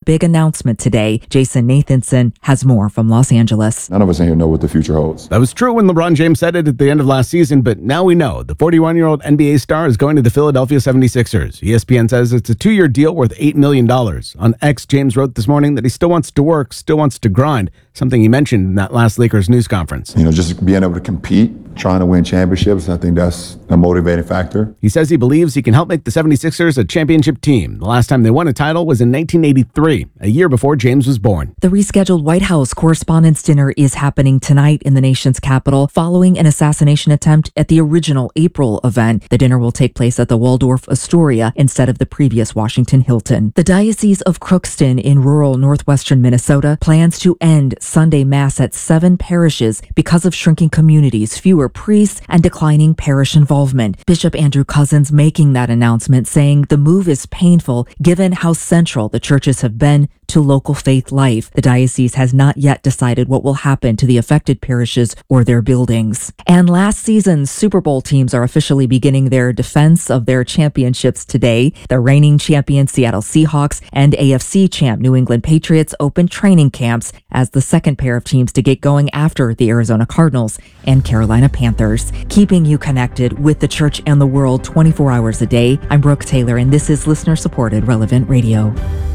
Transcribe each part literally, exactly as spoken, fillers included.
big announcement today. Jason Nathanson has more from Los Angeles. None of us in here know what the future holds. That was true when LeBron James said it at the end of last season, but now we know. The forty-one-year-old N B A star is going to the Philadelphia seventy-sixers. E S P N says it's a two-year deal worth eight million dollars. On X, James wrote this morning that he still wants to work, still wants to grind, something he mentioned in that last Lakers news conference. You know, just being able to compete, trying to win championships, I think that's a motivating factor. He says he believes he can help make the seventy-sixers a championship team. The last time they won a title was in nineteen eighty-three, a year before James was born. The rescheduled White House Correspondents' Dinner is happening tonight in the nation's capital following an assassination attempt at the original April event. The dinner will take place at the Waldorf Astoria instead of the previous Washington Hilton. The Diocese of Crookston in rural northwestern Minnesota plans to end Sunday Mass at seven parishes because of shrinking communities, fewer priests, and declining parish involvement. Bishop Andrew Cousins making that announcement, saying the move is painful given how central the churches have been to local faith life. The diocese has not yet decided what will happen to the affected parishes or their buildings. And last season's Super Bowl teams are officially beginning their defense of their championships today. The reigning champion Seattle Seahawks and A F C champ New England Patriots open training camps as the second pair of teams to get going after the Arizona Cardinals and Carolina Panthers. Keeping you connected with the church and the world twenty-four hours a day, I'm Brooke Taylor, and this is listener-supported Relevant Radio.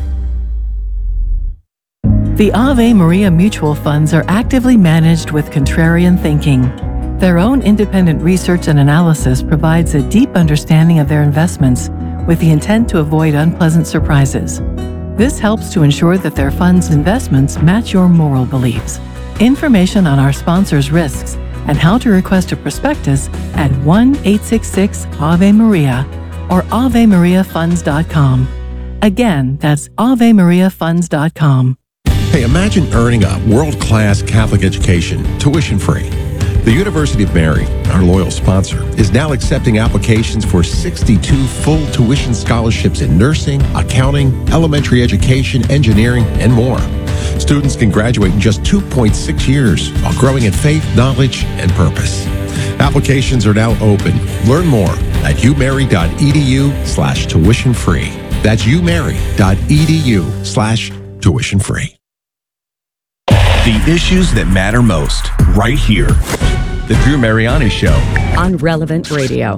The Ave Maria mutual funds are actively managed with contrarian thinking. Their own independent research and analysis provides a deep understanding of their investments with the intent to avoid unpleasant surprises. This helps to ensure that their funds' investments match your moral beliefs. Information on our sponsors' risks and how to request a prospectus at one eight six six Ave Maria or ave maria funds dot com. Again, that's ave maria funds dot com. Hey, imagine earning a world-class Catholic education, tuition-free. The University of Mary, our loyal sponsor, is now accepting applications for sixty-two full tuition scholarships in nursing, accounting, elementary education, engineering, and more. Students can graduate in just two point six years while growing in faith, knowledge, and purpose. Applications are now open. Learn more at umary.edu slash tuition free. That's umary.edu slash tuition free. The issues that matter most, right here. The Drew Mariani Show. On Relevant Radio.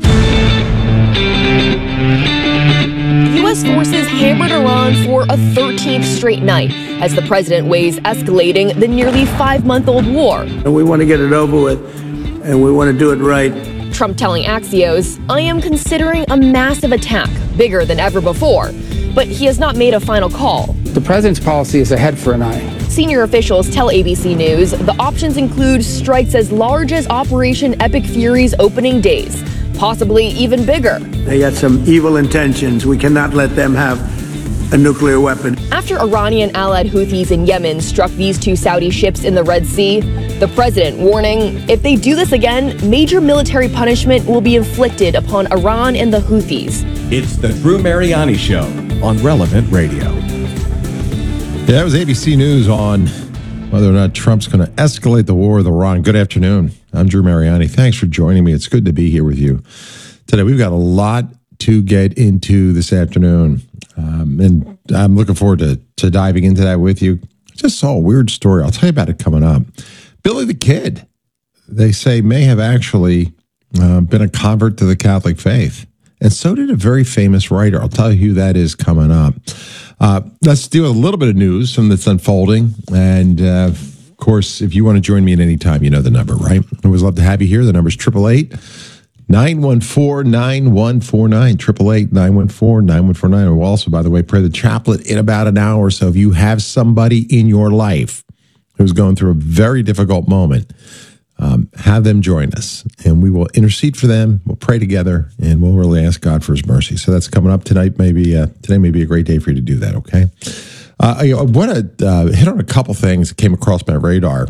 U S forces hammered Iran for a thirteenth straight night as the president weighs escalating the nearly five-month-old war. And we want to get it over with, and we want to do it right. Trump telling Axios, I am considering a massive attack, bigger than ever before, but he has not made a final call. The president's policy is a head for an eye. Senior officials tell A B C News the options include strikes as large as Operation Epic Fury's opening days, possibly even bigger. They got some evil intentions. We cannot let them have a nuclear weapon. After Iranian allied Houthis in Yemen struck these two Saudi ships in the Red Sea, the president warning, if they do this again, major military punishment will be inflicted upon Iran and the Houthis. It's the Drew Mariani Show on Relevant Radio. Yeah, that was A B C News on whether or not Trump's going to escalate the war with Iran. Good afternoon. I'm Drew Mariani. Thanks for joining me. It's good to be here with you today. We've got a lot to get into this afternoon, um, and I'm looking forward to, to diving into that with you. I just saw a weird story. I'll tell you about it coming up. Billy the Kid, they say, may have actually uh, been a convert to the Catholic faith. And so did a very famous writer. I'll tell you who that is coming up. Uh, let's do a little bit of news from that's unfolding. And, uh, of course, if you want to join me at any time, you know the number, right? I always love to have you here. The number is eight eight eight, nine one four, nine one four nine, eight eight eight, nine one four, nine one four nine. And we'll also, by the way, pray the chaplet in about an hour. So if you have somebody in your life who's going through a very difficult moment, Um, have them join us, and we will intercede for them. We'll pray together, and we'll really ask God for His mercy. So that's coming up tonight. Maybe uh, today may be a great day for you to do that. Okay. Uh, I, I want to uh, hit on a couple things that came across my radar.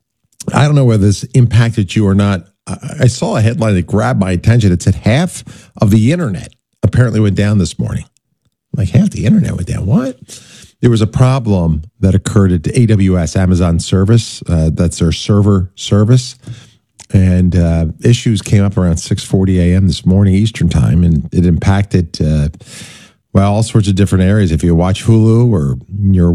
I don't know whether this impacted you or not. I, I saw a headline that grabbed my attention. It said half of the internet apparently went down this morning. Like half the internet went down. What? There was a problem that occurred at A W S, Amazon service. Uh, that's their server service. And uh, issues came up around six forty a.m. this morning, Eastern time, and it impacted, uh, well, all sorts of different areas. If you watch Hulu or you're